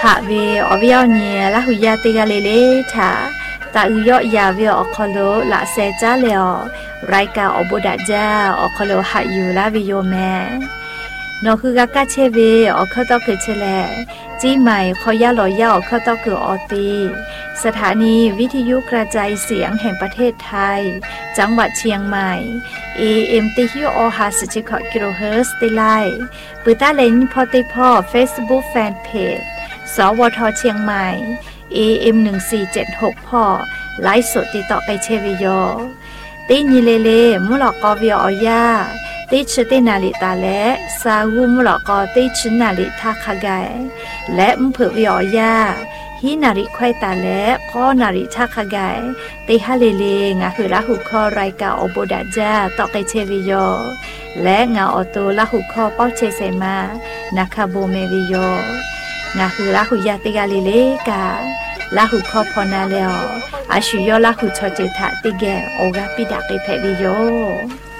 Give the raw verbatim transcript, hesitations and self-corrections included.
หะเวอวิเอาเนียละหุยาติกาเลเลถาตาอุยอยาเวอคโลละเซจาเลอไรกาอบุดาจาอคโลหะยูลาวิโยแมนอคือกากาเชเวอคตอคือเชแลจีใหม่ขอยาลอยาอคตอคือออตีสถานีวิทยุกระจายเสียงแห่งประเทศไทยจังหวัดเชียงใหม่ เอ เอ็ม ติฮิโอฮาสิจิคกิโลเฮิรตซ์ติไลปือตาเลนพอติพอ Facebook Fanpage สวทเชียงใหม่ เอ เอ็ม หนึ่งสี่เจ็ดหก พอไลฟ์สดติดต่อไปเชวิโยติญิเลเลมุหลอกกอวิออยาติชตินาลิตาและซาวูมุหลอกกอติชนาลิทาคาไกและมเผือวิออยาฮินาริควายตาและข้อนาริทาคาไกติฮาเลเลงาคือละหุคอไรกาโอโบดาจาต่อไปเชวิโยและงาออโตละหุคอปอกเชเซมานาคาโบเมวิโยงาคือละหุยาติกาเลเลกาละหุคอพอนาเลออาชุยอละหุชอเจทะติแกโอกาปิดาเกเพวิโย